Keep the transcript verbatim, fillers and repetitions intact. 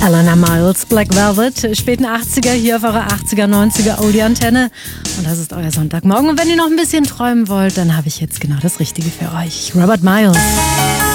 Alana Miles, Black Velvet, späten achtziger hier auf eurer achtziger, neunziger Oldie-Antenne. Und das ist euer Sonntagmorgen. Und wenn ihr noch ein bisschen träumen wollt, dann habe ich jetzt genau das Richtige für euch. Robert Miles.